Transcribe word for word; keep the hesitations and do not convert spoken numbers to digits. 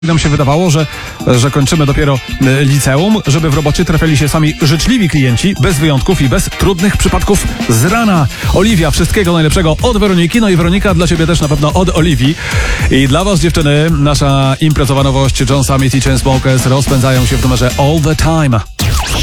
Nam się wydawało, że, że kończymy dopiero e, liceum, żeby w robocie trafiali się sami życzliwi klienci, bez wyjątków i bez trudnych przypadków z rana. Oliwia, wszystkiego najlepszego od Weroniki, no i Weronika dla ciebie też na pewno od Oliwii. I dla was, dziewczyny, nasza imprezowa nowość John Summit i Chainsmokers rozpędzają się w numerze All the Time.